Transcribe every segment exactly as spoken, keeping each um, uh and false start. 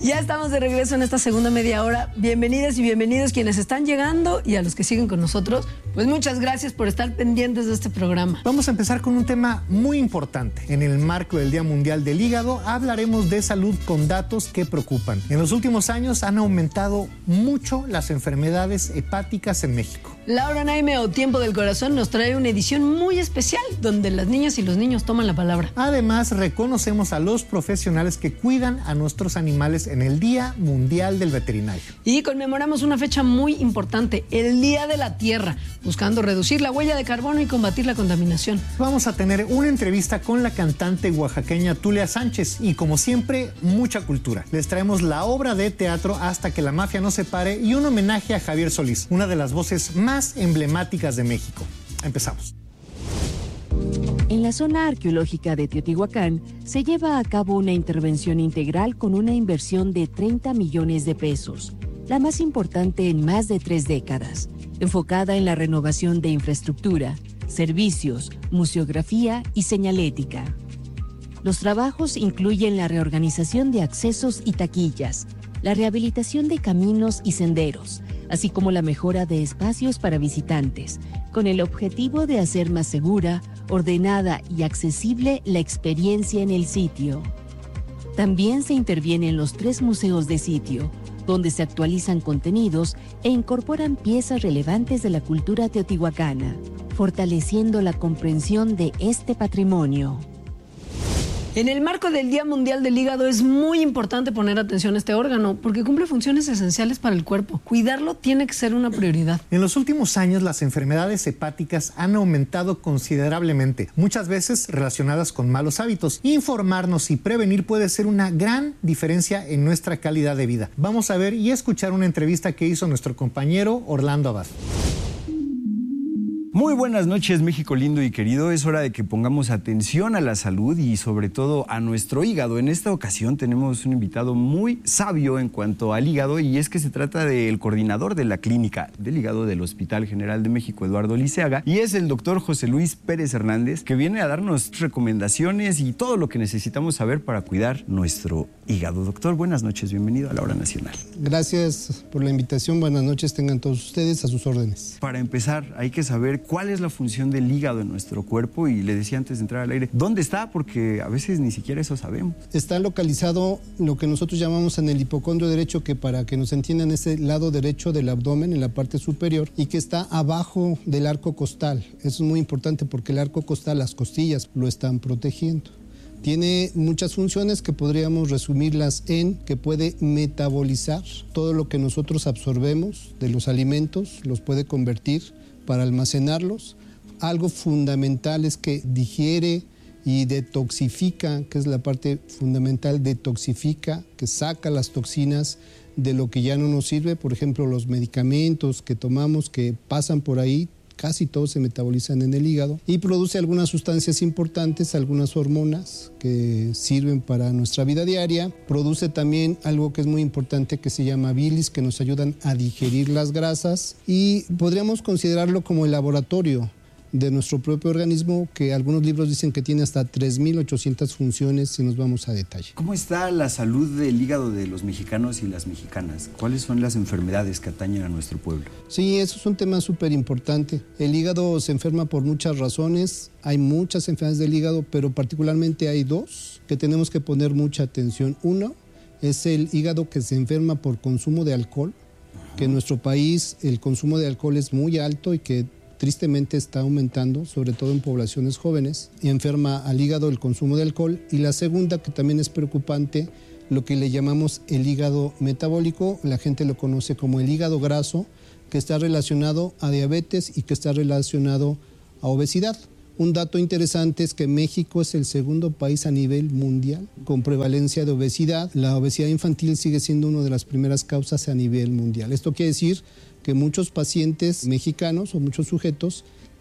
Ya estamos de regreso en esta segunda media hora. Bienvenidas y bienvenidos quienes están llegando y a los que siguen con nosotros. Pues muchas gracias por estar pendientes de este programa. Vamos a empezar con un tema muy importante. En el marco del Día Mundial del Hígado hablaremos de salud con datos que preocupan. En los últimos años han aumentado mucho las enfermedades hepáticas en México. Laura Naime o Tiempo del Corazón nos trae una edición muy especial donde las niñas y los niños toman la palabra. Además, reconocemos a los profesionales que cuidan a nuestros animales en el Día Mundial del Veterinario. Y conmemoramos una fecha muy importante, el Día de la Tierra, buscando reducir la huella de carbono y combatir la contaminación. Vamos a tener una entrevista con la cantante oaxaqueña Tulia Sánchez y, como siempre, mucha cultura. Les traemos la obra de teatro Hasta que la mafia nos separe y un homenaje a Javier Solís, una de las voces más emblemáticas de México. Empezamos. En la zona arqueológica de Teotihuacán se lleva a cabo una intervención integral con una inversión de treinta millones de pesos, la más importante en más de tres décadas, enfocada en la renovación de infraestructura, servicios, museografía y señalética. Los trabajos incluyen la reorganización de accesos y taquillas, la rehabilitación de caminos y senderos, así como la mejora de espacios para visitantes, con el objetivo de hacer más segura, ordenada y accesible la experiencia en el sitio. También se interviene en los tres museos de sitio, donde se actualizan contenidos e incorporan piezas relevantes de la cultura teotihuacana, fortaleciendo la comprensión de este patrimonio. En el marco del Día Mundial del Hígado es muy importante poner atención a este órgano porque cumple funciones esenciales para el cuerpo. Cuidarlo tiene que ser una prioridad. En los últimos años las enfermedades hepáticas han aumentado considerablemente, muchas veces relacionadas con malos hábitos. Informarnos y prevenir puede ser una gran diferencia en nuestra calidad de vida. Vamos a ver y escuchar una entrevista que hizo nuestro compañero Orlando Abad. Muy buenas noches, México lindo y querido. Es hora de que pongamos atención a la salud y sobre todo a nuestro hígado. En esta ocasión tenemos un invitado muy sabio en cuanto al hígado y es que se trata del coordinador de la clínica del hígado del Hospital General de México, Eduardo Liceaga, y es el doctor José Luis Pérez Hernández, que viene a darnos recomendaciones y todo lo que necesitamos saber para cuidar nuestro hígado. Doctor, buenas noches, bienvenido a la Hora Nacional. Gracias por la invitación, buenas noches tengan todos ustedes, a sus órdenes. Para empezar, hay que saber cuál es la función del hígado en nuestro cuerpo y le decía antes de entrar al aire, ¿dónde está? Porque a veces ni siquiera eso sabemos. Está localizado lo que nosotros llamamos en el hipocondrio derecho, que para que nos entiendan es el lado derecho del abdomen, en la parte superior, y que está abajo del arco costal. Eso es muy importante porque el arco costal, las costillas, lo están protegiendo. Tiene muchas funciones que podríamos resumirlas en que puede metabolizar todo lo que nosotros absorbemos de los alimentos, los puede convertir para almacenarlos. Algo fundamental es que digiere y detoxifica, que es la parte fundamental, detoxifica, que saca las toxinas de lo que ya no nos sirve. Por ejemplo, los medicamentos que tomamos que pasan por ahí, casi todos se metabolizan en el hígado y produce algunas sustancias importantes, algunas hormonas que sirven para nuestra vida diaria. Produce también algo que es muy importante que se llama bilis, que nos ayudan a digerir las grasas y podríamos considerarlo como el laboratorio de nuestro propio organismo, que algunos libros dicen que tiene hasta tres mil ochocientas funciones si nos vamos a detalle. ¿Cómo está la salud del hígado de los mexicanos y las mexicanas? ¿Cuáles son las enfermedades que atañen a nuestro pueblo? Sí, eso es un tema súper importante. El hígado se enferma por muchas razones. Hay muchas enfermedades del hígado, pero particularmente hay dos que tenemos que poner mucha atención. Uno es el hígado que se enferma por consumo de alcohol, Ajá. que en nuestro país el consumo de alcohol es muy alto y que tristemente está aumentando, sobre todo en poblaciones jóvenes, y enferma al hígado el consumo de alcohol. Y la segunda, que también es preocupante, lo que le llamamos el hígado metabólico, la gente lo conoce como el hígado graso, que está relacionado a diabetes y que está relacionado a obesidad. Un dato interesante es que México es el segundo país a nivel mundial con prevalencia de obesidad. La obesidad infantil sigue siendo una de las primeras causas a nivel mundial. Esto quiere decir que muchos pacientes mexicanos o muchos sujetos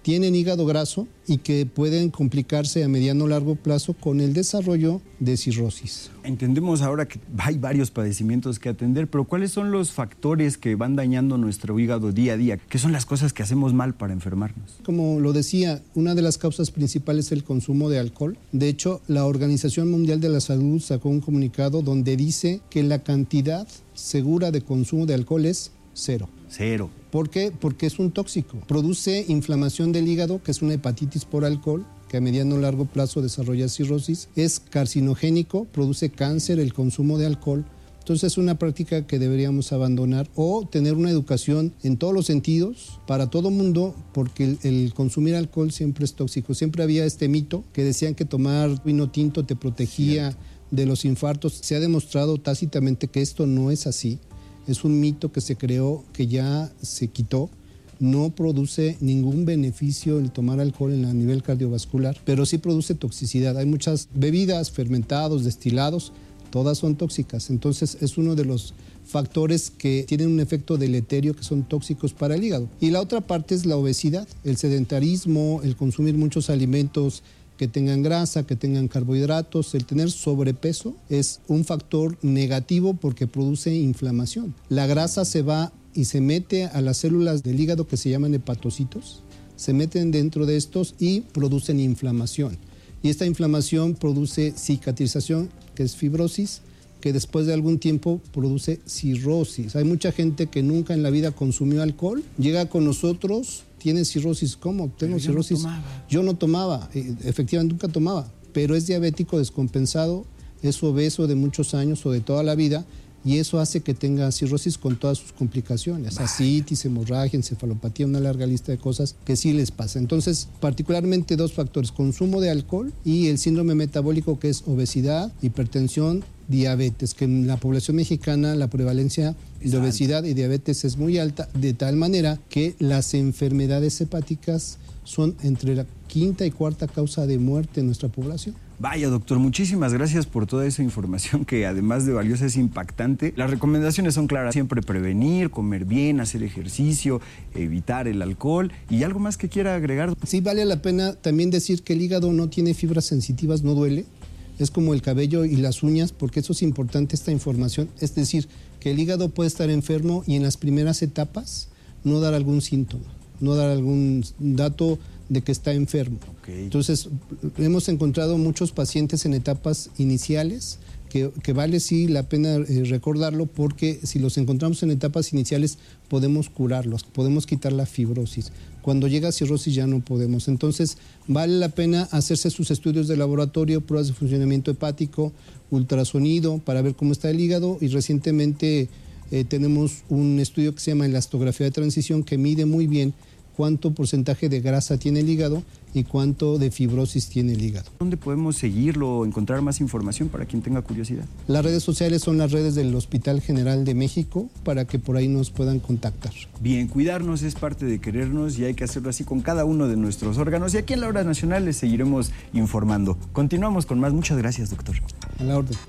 tienen hígado graso y que pueden complicarse a mediano o largo plazo con el desarrollo de cirrosis. Entendemos ahora que hay varios padecimientos que atender, pero ¿cuáles son los factores que van dañando nuestro hígado día a día? ¿Qué son las cosas que hacemos mal para enfermarnos? Como lo decía, una de las causas principales es el consumo de alcohol. De hecho, la Organización Mundial de la Salud sacó un comunicado donde dice que la cantidad segura de consumo de alcohol es cero. Cero. ¿Por qué? Porque es un tóxico. Produce inflamación del hígado, que es una hepatitis por alcohol, que a mediano o largo plazo desarrolla cirrosis. Es carcinogénico, produce cáncer el consumo de alcohol. Entonces es una práctica que deberíamos abandonar o tener una educación en todos los sentidos para todo mundo, porque el, el consumir alcohol siempre es tóxico. Siempre había este mito que decían que tomar vino tinto te protegía Cierto. de los infartos. Se ha demostrado tácitamente que esto no es así. Es un mito que se creó, que ya se quitó. No produce ningún beneficio el tomar alcohol en a nivel cardiovascular, pero sí produce toxicidad. Hay muchas bebidas, fermentados, destilados, todas son tóxicas. Entonces es uno de los factores que tienen un efecto deleterio, que son tóxicos para el hígado. Y la otra parte es la obesidad, el sedentarismo, el consumir muchos alimentos que tengan grasa, que tengan carbohidratos. El tener sobrepeso es un factor negativo porque produce inflamación. La grasa se va y se mete a las células del hígado que se llaman hepatocitos, se meten dentro de estos y producen inflamación. Y esta inflamación produce cicatrización, que es fibrosis, que después de algún tiempo produce cirrosis. Hay mucha gente que nunca en la vida consumió alcohol, llega con nosotros, tiene cirrosis. ¿Cómo? Tengo yo cirrosis. No yo no tomaba, efectivamente nunca tomaba, pero es diabético descompensado, es obeso de muchos años o de toda la vida, y eso hace que tenga cirrosis con todas sus complicaciones, ascitis, hemorragia, encefalopatía, una larga lista de cosas que sí les pasa. Entonces, particularmente dos factores, consumo de alcohol y el síndrome metabólico, que es obesidad, hipertensión, diabetes, que en la población mexicana la prevalencia de obesidad y diabetes es muy alta, de tal manera que las enfermedades hepáticas son entre la quinta y cuarta causa de muerte en nuestra población. Vaya, doctor, muchísimas gracias por toda esa información que además de valiosa es impactante. Las recomendaciones son claras, siempre prevenir, comer bien, hacer ejercicio, evitar el alcohol. ¿Y algo más que quiera agregar? Sí, vale la pena también decir que el hígado no tiene fibras sensitivas, no duele. Es como el cabello y las uñas, porque eso es importante, esta información. Es decir, que el hígado puede estar enfermo y en las primeras etapas no dar algún síntoma, no dar algún dato de que está enfermo. Okay. Entonces, hemos encontrado muchos pacientes en etapas iniciales que, que vale sí la pena eh, recordarlo, porque si los encontramos en etapas iniciales podemos curarlos, podemos quitar la fibrosis. Cuando llega a cirrosis ya no podemos. Entonces, vale la pena hacerse sus estudios de laboratorio, pruebas de funcionamiento hepático, ultrasonido, para ver cómo está el hígado. Y recientemente eh, tenemos un estudio que se llama elastografía de transición, que mide muy bien cuánto porcentaje de grasa tiene el hígado y cuánto de fibrosis tiene el hígado. ¿Dónde podemos seguirlo o encontrar más información para quien tenga curiosidad? Las redes sociales son las redes del Hospital General de México, para que por ahí nos puedan contactar. Bien, cuidarnos es parte de querernos y hay que hacerlo así con cada uno de nuestros órganos. Y aquí en La Hora Nacional les seguiremos informando. Continuamos con más. Muchas gracias, doctor. A la orden.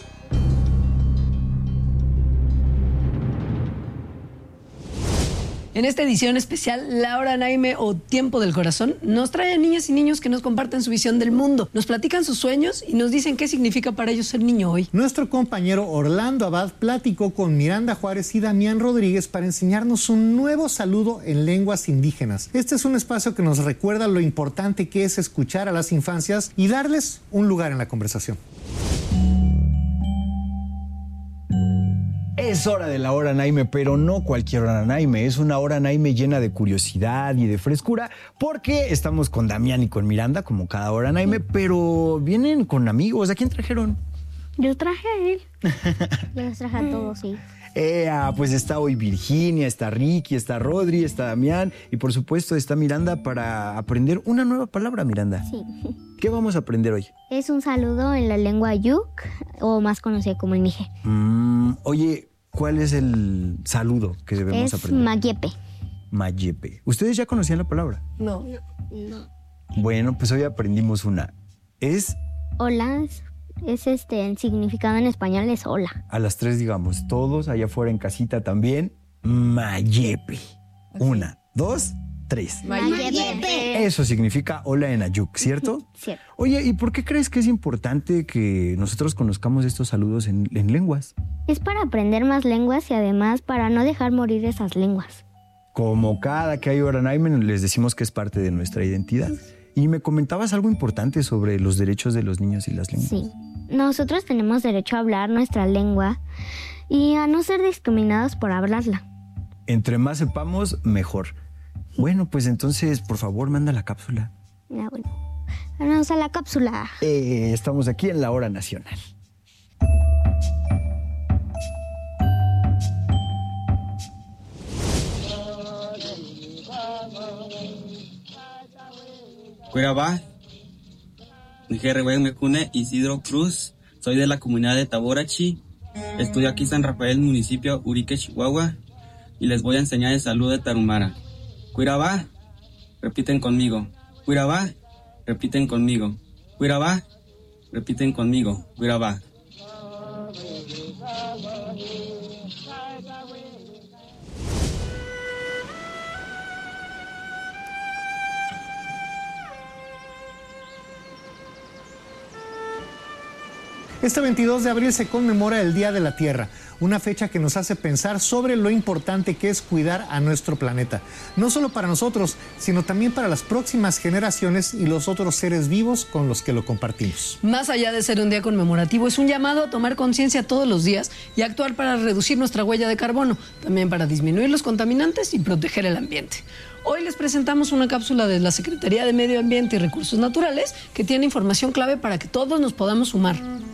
En esta edición especial, Laura Naime o Tiempo del Corazón nos trae a niñas y niños que nos comparten su visión del mundo, nos platican sus sueños y nos dicen qué significa para ellos ser niño hoy. Nuestro compañero Orlando Abad platicó con Miranda Juárez y Damián Rodríguez para enseñarnos un nuevo saludo en lenguas indígenas. Este es un espacio que nos recuerda lo importante que es escuchar a las infancias y darles un lugar en la conversación. Es hora de la Hora Naime, pero no cualquier Hora Naime. Es una Hora Naime llena de curiosidad y de frescura, porque estamos con Damián y con Miranda, como cada Hora Naime, pero vienen con amigos. ¿A quién trajeron? Yo traje a él. Yo los traje a todos, sí. Eh, pues está hoy Virginia, está Ricky, está Rodri, está Damián y por supuesto está Miranda para aprender una nueva palabra, Miranda. Sí. ¿Qué vamos a aprender hoy? Es un saludo en la lengua yuk, o más conocido como el mije. Mm, oye, ¿cuál es el saludo que debemos es aprender? Es mayepe. Mayepe. ¿Ustedes ya conocían la palabra? No. No. Bueno, pues hoy aprendimos una. Es... Hola, es, es este, el significado en español es hola. A las tres digamos, todos allá afuera en casita también, mayepe. Okay. Una, dos, tres. Mayepe. Eso significa hola en Ayuk, ¿cierto? Cierto. Oye, ¿y por qué crees que es importante que nosotros conozcamos estos saludos en, en lenguas? Es para aprender más lenguas y además para no dejar morir esas lenguas. Como cada que hay Oranaime, les decimos que es parte de nuestra identidad. Y me comentabas algo importante sobre los derechos de los niños y las lenguas. Sí. Nosotros tenemos derecho a hablar nuestra lengua y a no ser discriminados por hablarla. Entre más sepamos, mejor. Bueno, pues entonces, por favor, manda la cápsula. Ya, bueno. Vamos a la cápsula. Eh, estamos aquí en la Hora Nacional. Cuirabá, Mecune Isidro Cruz, soy de la comunidad de Taborachi, estudio aquí en San Rafael, municipio Urique, Chihuahua, y les voy a enseñar el saludo de Tarumara. Cuirabá, repiten conmigo. Cuirabá, repiten conmigo. Cuirabá, repiten conmigo. Cuirabá. Este veintidós de abril se conmemora el Día de la Tierra, una fecha que nos hace pensar sobre lo importante que es cuidar a nuestro planeta, no solo para nosotros, sino también para las próximas generaciones y los otros seres vivos con los que lo compartimos. Más allá de ser un día conmemorativo, es un llamado a tomar conciencia todos los días y actuar para reducir nuestra huella de carbono, también para disminuir los contaminantes y proteger el ambiente. Hoy les presentamos una cápsula de la Secretaría de Medio Ambiente y Recursos Naturales que tiene información clave para que todos nos podamos sumar.